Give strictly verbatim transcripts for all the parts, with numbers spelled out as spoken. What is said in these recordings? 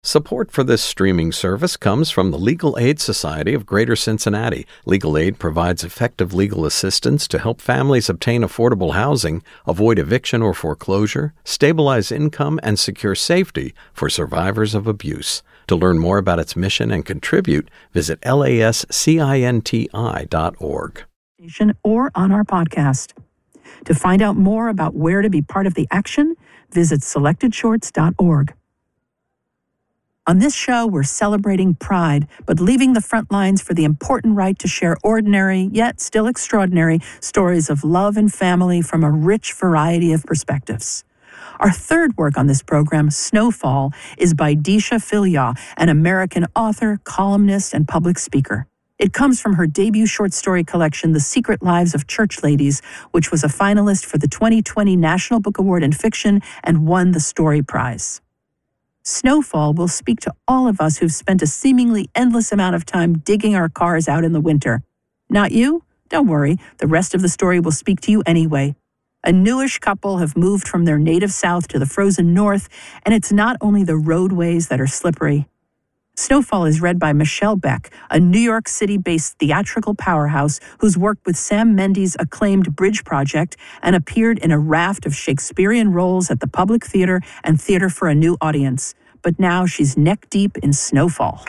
Support for this streaming service comes from the Legal Aid Society of Greater Cincinnati. Legal Aid provides effective legal assistance to help families obtain affordable housing, avoid eviction or foreclosure, stabilize income, and secure safety for survivors of abuse. To learn more about its mission and contribute, visit L A S cinti dot org. Or on our podcast. To find out more about where to be part of the action, visit selected shorts dot org. On this show, we're celebrating Pride, but leaving the front lines for the important right to share ordinary, yet still extraordinary, stories of love and family from a rich variety of perspectives. Our third work on this program, Snowfall, is by Deesha Philyaw, an American author, columnist, and public speaker. It comes from her debut short story collection, The Secret Lives of Church Ladies, which was a finalist for the twenty twenty National Book Award in Fiction and won the Story Prize. Snowfall will speak to all of us who've spent a seemingly endless amount of time digging our cars out in the winter. Not you? Don't worry, the rest of the story will speak to you anyway. A newish couple have moved from their native south to the frozen north, and it's not only the roadways that are slippery. Snowfall is read by Michelle Beck, a New York City-based theatrical powerhouse who's worked with Sam Mendes' acclaimed Bridge Project and appeared in a raft of Shakespearean roles at the Public Theater and Theater for a New Audience. But now she's neck-deep in Snowfall.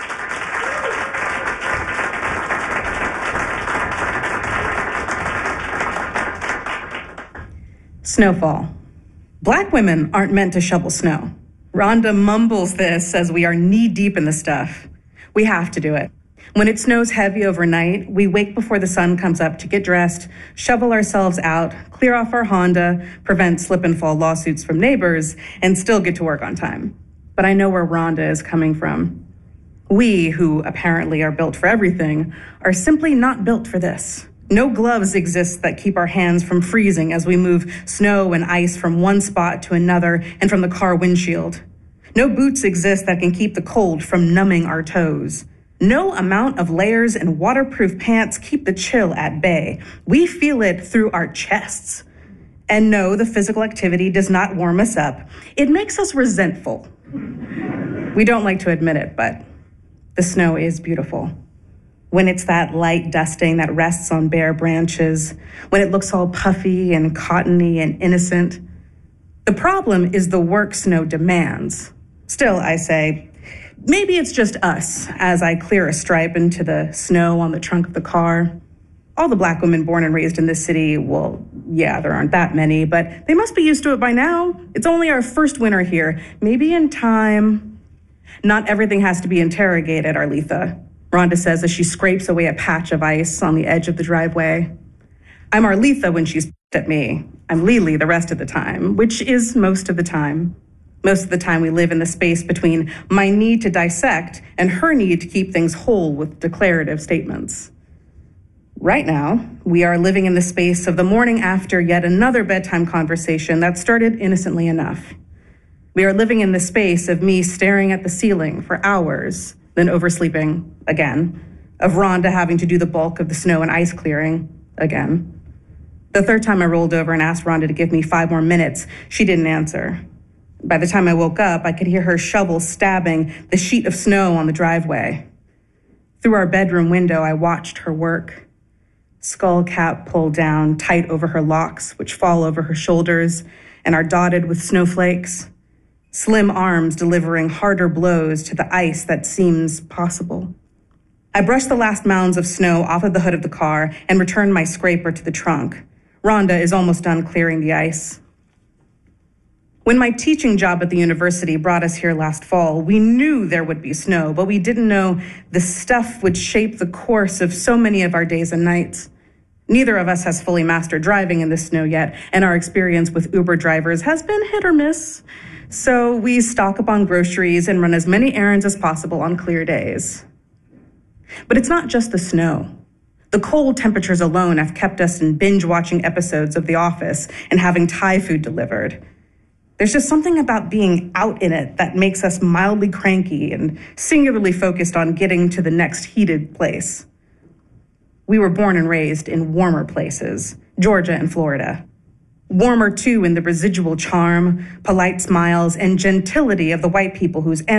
Snowfall. Black women aren't meant to shovel snow. Rhonda mumbles this as we are knee-deep in the stuff. We have to do it. When it snows heavy overnight, we wake before the sun comes up to get dressed, shovel ourselves out, clear off our Honda, prevent slip-and-fall lawsuits from neighbors, and still get to work on time. But I know where Rhonda is coming from. We, who apparently are built for everything, are simply not built for this. No gloves exist that keep our hands from freezing as we move snow and ice from one spot to another and from the car windshield. No boots exist that can keep the cold from numbing our toes. No amount of layers and waterproof pants keep the chill at bay. We feel it through our chests. And no, the physical activity does not warm us up. It makes us resentful. We don't like to admit it, but the snow is beautiful. When it's that light dusting that rests on bare branches, when it looks all puffy and cottony and innocent. The problem is the work snow demands. Still, I say, maybe it's just us as I clear a stripe into the snow on the trunk of the car. All the Black women born and raised in this city, well, yeah, there aren't that many, but they must be used to it by now. It's only our first winter here. Maybe in time. Not everything has to be interrogated, Arletha, Rhonda says as she scrapes away a patch of ice on the edge of the driveway. I'm Arletha when she's at me. I'm Lily the rest of the time, which is most of the time. Most of the time we live in the space between my need to dissect and her need to keep things whole with declarative statements. Right now, we are living in the space of the morning after yet another bedtime conversation that started innocently enough. We are living in the space of me staring at the ceiling for hours, then oversleeping again, of Rhonda having to do the bulk of the snow and ice clearing again. The third time I rolled over and asked Rhonda to give me five more minutes, she didn't answer. By the time I woke up, I could hear her shovel stabbing the sheet of snow on the driveway. Through our bedroom window, I watched her work. Skull cap pulled down tight over her locks, which fall over her shoulders and are dotted with snowflakes. Slim arms delivering harder blows to the ice that seems possible. I brushed the last mounds of snow off of the hood of the car and returned my scraper to the trunk. Rhonda is almost done clearing the ice. When my teaching job at the university brought us here last fall, we knew there would be snow, but we didn't know the stuff would shape the course of so many of our days and nights. Neither of us has fully mastered driving in the snow yet, and our experience with Uber drivers has been hit or miss. So we stock up on groceries and run as many errands as possible on clear days. But it's not just the snow. The cold temperatures alone have kept us in binge-watching episodes of The Office and having Thai food delivered. There's just something about being out in it that makes us mildly cranky and singularly focused on getting to the next heated place. We were born and raised in warmer places, Georgia and Florida. Warmer, too, in the residual charm, polite smiles, and gentility of the white people whose